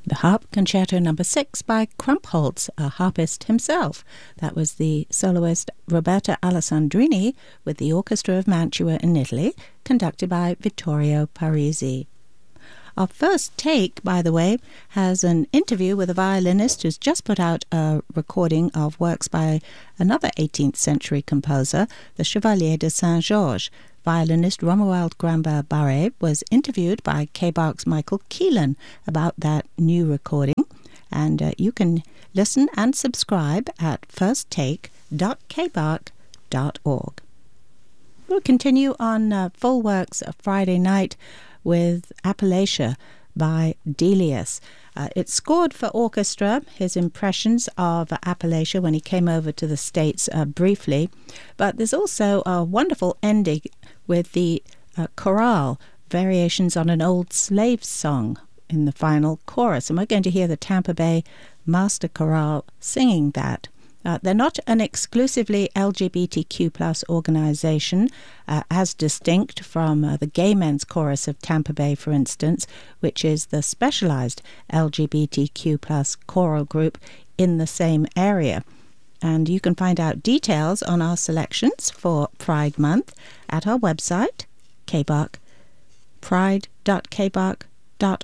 The Harp Concerto No. 6 by Krumpholz, a harpist himself. That was the soloist Roberta Alessandrini with the Orchestra of Mantua in Italy, conducted by Vittorio Parisi. Our first take, by the way, has an interview with a violinist who's just put out a recording of works by another 18th century composer, the Chevalier de Saint-Georges. Violinist Romuald Gramba-Barré was interviewed by KBARC's Michael Keelan about that new recording, and you can listen and subscribe at firsttake.kbarc.org. We'll continue on Full Works Friday night with Appalachia by Delius. It's scored for orchestra, his impressions of Appalachia when he came over to the States briefly, but there's also a wonderful ending with the chorale, variations on an old slave song in the final chorus, and we're going to hear the Tampa Bay Master Chorale singing that. They're not an exclusively LGBTQ plus organization, as distinct from the Gay Men's Chorus of Tampa Bay, for instance, which is the specialized LGBTQ plus choral group in the same area. And you can find out details on our selections for Pride Month at our website, KBARC, pride.kbarc.org.